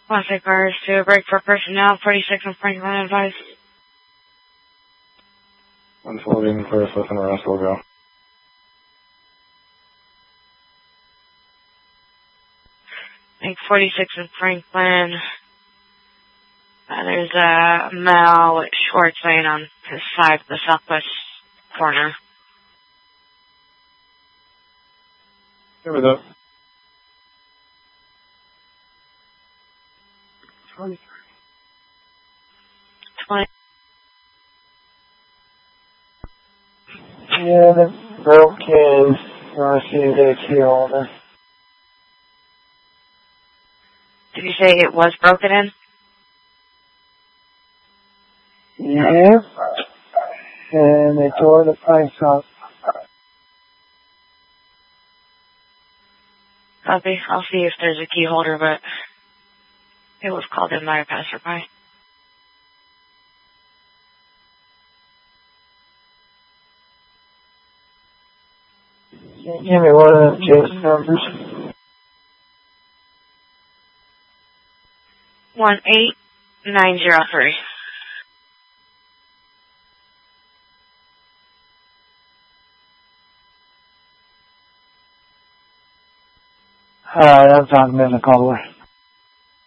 Classic cars to a break for personnel, 46 and Franklin advice. Unfolding, clear, slip and rest, we'll go. I think 46 and Franklin. There's a Mel with Schwartz lane on his side of the southwest corner. Here we go. 20. Yeah, the broke in. You want to see the key holder. Did you say it was broken in? Yeah. And they tore the price off. Copy. I'll see if there's a key holder, but it was called in by a passerby. Give me one of the case numbers. 18903. Alright, I'm talking to the caller.